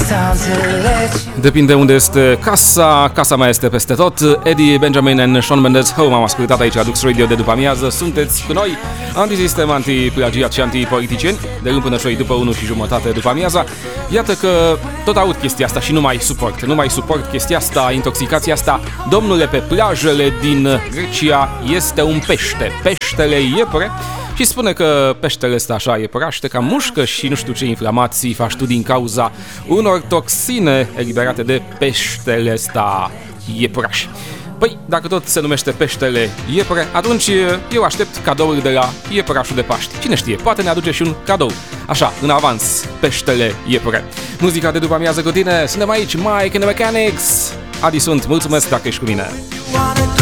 Depinde unde este casa, casa mea este peste tot. Eddie Benjamin and Shawn Mendes, m-am ascultat aici, Dux Radio de după amiază. Sunteți cu noi, antisistem, antiplagiat și antipoliticieni, de luni până după 1:30 după amiaza. Iată că tot aud chestia asta și nu mai suport chestia asta, intoxicația asta. Domnule, pe plajele din Grecia este un peștele iepure. Și spune că peștele ăsta așa iepuraște ca mușcă și nu știu ce inflamații faci tu din cauza unor toxine eliberate de peștele ăsta iepuraș. Păi, dacă tot se numește peștele iepure, atunci eu aștept cadouri de la iepurașul de Paști. Cine știe, poate ne aduce și un cadou. Așa, în avans, peștele iepure. Muzica de după amiază cu tine, suntem aici, Mike and the Mechanics. Adi sunt, mulțumesc dacă ești cu mine.